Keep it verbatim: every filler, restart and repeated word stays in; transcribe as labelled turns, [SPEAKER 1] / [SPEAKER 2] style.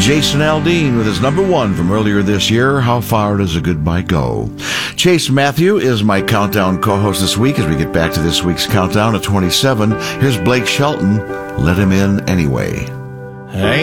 [SPEAKER 1] Jason Aldean with his number one from earlier this year, How Far Does a Goodbye Go? Chase Matthew is my countdown co-host this week as we get back to this week's countdown at twenty-seven. Here's Blake Shelton, Let Him In Anyway.
[SPEAKER 2] Hey.